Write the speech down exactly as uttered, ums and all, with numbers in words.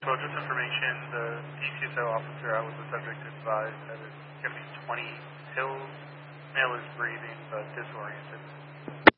So just information, the D C S O officer out with the subject advised that it's going to be twenty pills. Male is breathing but disoriented.